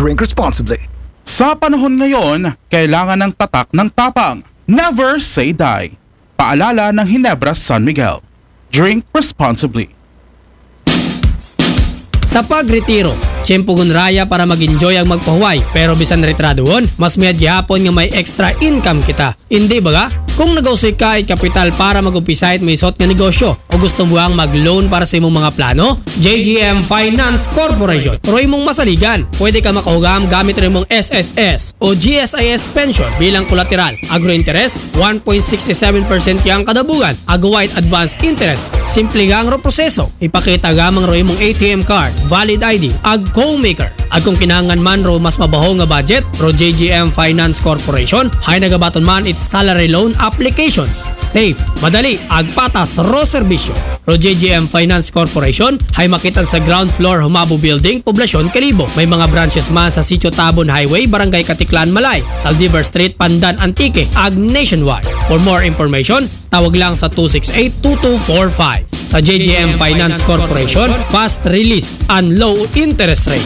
Drink responsibly. Sa panahon ngayon, kailangan ng tatak ng tapang. Never say die. Paalala ng Ginebra San Miguel. Drink responsibly. Sa pagretiro, tiyempo gunraya para mag-enjoy ang magpahuway, pero bisan retradoon, mas may gihapon nga may extra income kita. Hindi ba ga? Kung nag-usoy ka ay kapital para mag-umpisa at may isot nga negosyo o gusto mo ang mag-loan para sa imong mga plano, JGM Finance Corporation. Pero imong masaligan, pwede ka makahugam gamit rin mong SSS o GSIS pension bilang kolateral. Agro-interest, 1.67% yang kadabugan. Agawait advanced interest. Simple gang ro proseso. Ipakita gamang ro imong ATM card, valid ID, ag co-maker. At kung kinangan man ro mas mabaho nga budget, ro JGM Finance Corporation, hay nagabaton man its salary loan applications. Safe, madali, agpatas, ro serbisyo. Ro JGM Finance Corporation, hay makitan sa ground floor Humabo Building, Poblasyon, Calibo. May mga branches man sa Sitio Tabon Highway, Barangay Katiklan, Malay, Saldivar Street, Pandan, Antique, ag nationwide. For more information, tawag lang sa 268-2245. Sa JGM Finance Corporation, fast release and low interest rate.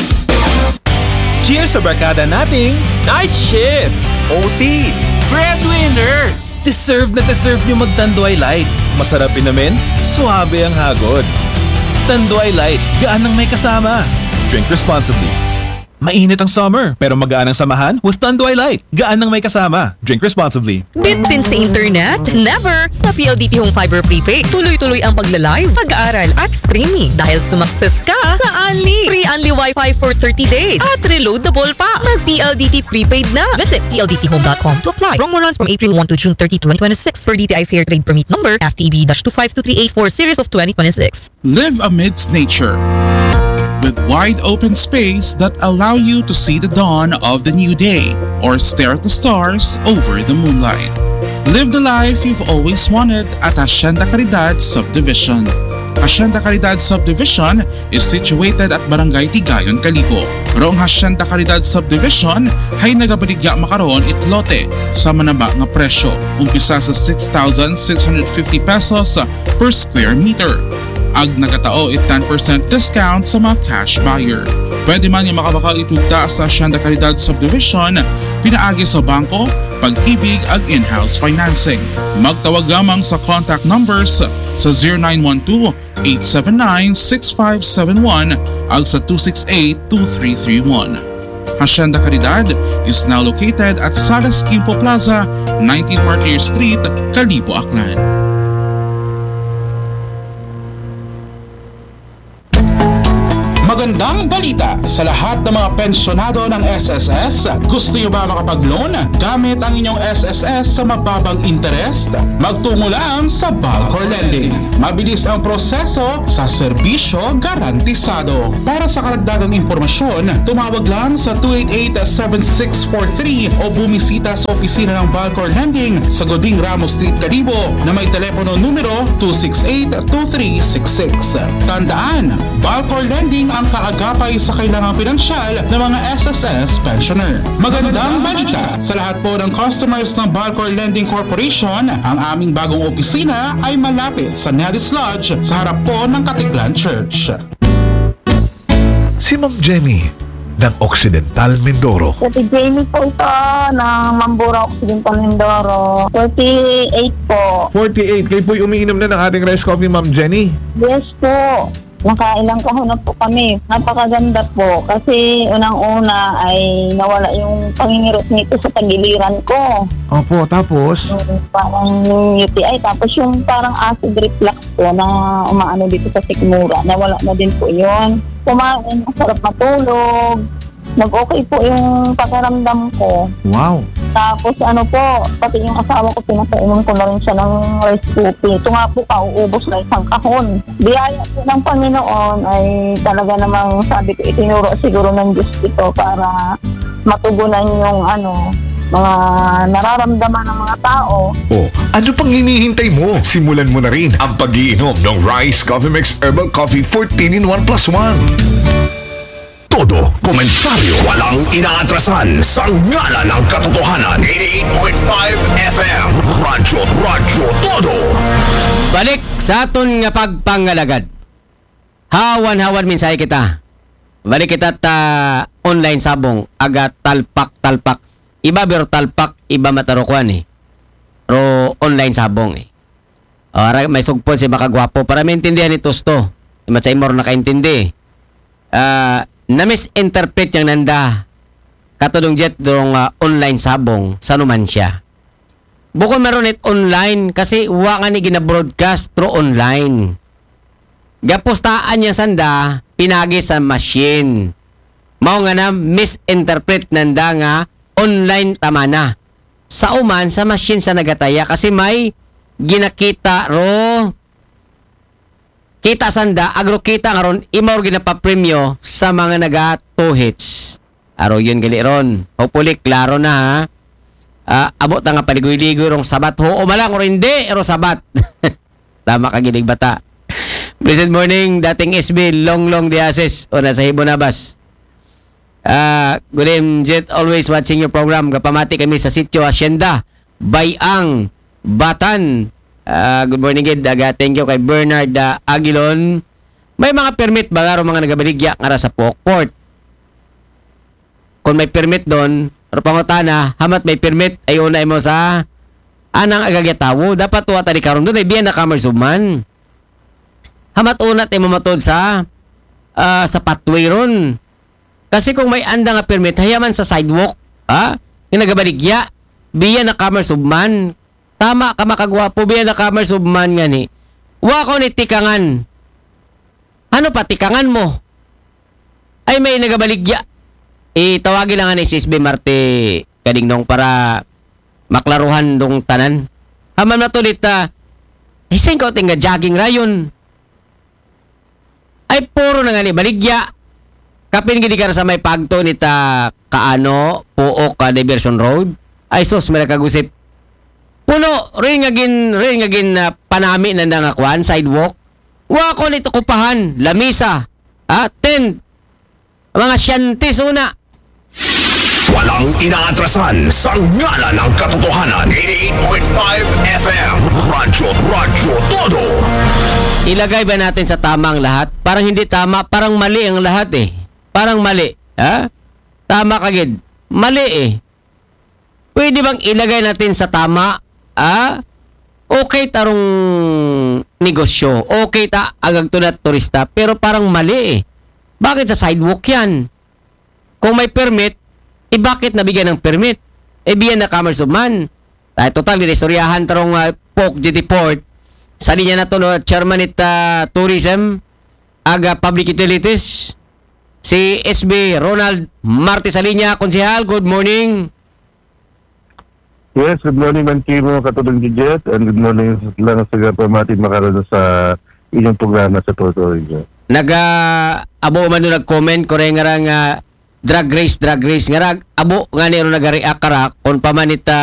Cheers sa barkada nating Night Shift, OT, Breadwinner. Deserve na deserve nyo mag-Tanduay Light. Masarap namin, suabe ang hagod. Tanduay Light, gaan ng may kasama. Drink responsibly. Mainit ang summer, pero magaan ang samahan with Tanduay Light. Gaan ng may kasama. Drink responsibly. Bitin sa internet? Never! Sa PLDT Home Fiber Prepaid, tuloy-tuloy ang pagla-live, pag-aaral at streaming dahil sumakses ka sa Unli. Free Unli Wi-Fi for 30 days at reloadable pa. Mag-PLDT Prepaid na. Visit pldthome.com to apply. Promo runs from April 1 to June 30, 2026 per DTI Fair Trade Permit Number FTEB-25238 Series of 2026. Live amidst nature with wide open space that allow you to see the dawn of the new day or stare at the stars over the moonlight. Live the life you've always wanted at Hacienda Caridad Subdivision. Hacienda Caridad Subdivision is situated at Barangay Tigayon, Calibo. Pero ang Hacienda Caridad Subdivision ay nagabaligya makaroon itlote sa manaba nga presyo. Umpisa sa 6,650 pesos per square meter. Ag nagatao 10% discount sa mga cash buyer. Pwede man yung makabakal itugta sa Hacienda Caridad Subdivision, pinaagi sa bangko, pag-ibig ag in-house financing. Magtawag lamang sa contact numbers sa 0912-879-6571 ag sa 268-2331. Hacienda Caridad is now located at Salas Quimpo Plaza, 19 Martyr Street, Calibo, Aklan. Magandang balita sa lahat ng mga pensyonado ng SSS. Gusto nyo ba makapag-loan gamit ang inyong SSS sa mababang interest? Magtungo lang sa Balcor Lending. Mabilis ang proseso sa serbisyo garantisado. Para sa karagdagang impormasyon, tumawag lang sa 288-7643 o bumisita sa opisina ng Balcor Lending sa Goding Ramos Street, Calibo na may telepono numero 268-2366. Tandaan, Balcor Lending ang kaagapay sa kailangang pinansyal ng mga SSS pensioner. Magandang balita sa lahat po ng customers ng Balcor Lending Corporation. Ang aming bagong opisina ay malapit sa Nellis Lodge sa harap po ng Katiklan Church. Si Ma'am Jenny ng Occidental Mindoro. Si Jamie po ito ng Mambura Occidental Mindoro. 48 po. 48. Kayo po'y umiinom na ng ating rice coffee, Ma'am Jenny. Yes po. Nakailang kahon na po kami. Napakaganda po kasi unang-una ay nawala yung pangingirot nito sa tagiliran ko. Opo, tapos? Parang UTI. Tapos yung parang acid reflux po na umaano dito sa sikmura. Nawala na din po yun. Kumain, masarap matulog. Nag-okay po yung pakiramdam ko. Wow. Tapos ano po, pati yung asawa ko, pinasainom ko na rin siya ng rice coffee. Ito nga po, kauubos na isang kahon. Biyaya po ng Panginoon ay talaga namang sabi ko, itinuro siguro ng Diyos ito para matugunan yung mga nararamdaman ng mga tao. Oh, ano pang hinihintay mo? Simulan mo na rin ang pag-iinom ng Rice Coffee Mix Herbal Coffee 14-in-1 + 1. Todo komentaryo walang inaatrasan sa ngalan ng katotohanan. 88.5 FM Radyo Todo. Balik sa aton nga pagpangalagad. Hawan-hawan minsay kita. balik kita online sabong, aga talpak. Iba pero talpak, iba matarukuan eh. Pero online sabong eh. May sugpon si makagwapo para maintindihan ni Tosto. Matsay mo nakaintindi. Na-misinterpret yung nanda katulong jet dong online sabong sa numan siya. Bukod meron it online kasi wa nga ni gina-broadcast through online. Gapostaan niya sanda, pinagi sa machine. Mao nga na misinterpret nanda nga online tama na. Sa uman, sa machine sa nagataya kasi may ginakita ro kita sanda, agro kita nga ron, imaw ginapapremyo sa mga naga 2 hits. Aro yun gali ron. Hopefully, klaro na ha. Abot na nga paligoy-ligoy rong sabat. Oo malang, o hindi, ero sabat. Tama ka ginig bata. Blessed morning, dating SB, long diases. O nasa Hibonabas. Good evening, Jet. Always watching your program. Kapamati kami sa sitio Hacienda, Bayang, Batan. Good morning, Gid. Thank you kay Bernard Aguilon. May mga permit ba nga mga nagabaligya nga sa Pokport? Kung may permit doon, pero pangutana, hamat may permit, ay unay mo sa anang agagyatawo. Dapat tuwa tali karon doon, ay biyan na kamar subman. Hamat unat ay mamatod sa pathway ron. Kasi kung may anda nga permit, hayaman sa sidewalk, yung nagabaligya, biyan na kamar subman. Tama ka makagwapo, biyan na kamar subman nga ni. Wa ko ni tikangan. Ano pa tikangan mo? Ay may nagabaligya. Tawagin lang nga ni SB Marte kadingnong para maklaruhan dong tanan. Haman na to dita, isang ko tinga jogging rayon. Ay puro na nga ni baligya. Kapin gini ka sa may pagto nita kaano, puok ka Diversion Road. Ay sos, may nakagusip. Puno, rin nga gin panami na nangakwan, sidewalk. Wa ko nito kupahan, lamisa, tent, mga syantis una. Walang inaatrasan sa ngala ng katotohanan. 88.5 FM Radyo Todo. Ilagay ba natin sa tamang lahat? Parang hindi tama, parang mali ang lahat eh. Parang mali. Tama kagid. Mali eh. Pwede bang ilagay natin sa tama? Okay tarong negosyo. Okay agag tunat turista. Pero parang mali eh. Bakit sa sidewalk yan? Kung may permit, bakit nabigyan ng permit? Biyan na kamar subman. Total, ginistoryahan tarong Pok GT Port. Sa linya na to, chairman it tourism, aga public utilities, si SB Ronald Marte sa linya. Konsehal, good morning. Yes, good morning man Kimo, katulong Jet, and good morning lang sa pamati makaroon sa inyong programa sa Toto. Abo man doon nag-comment ko rin nga drag race nga abo nga nero nag-react kara kung pamanita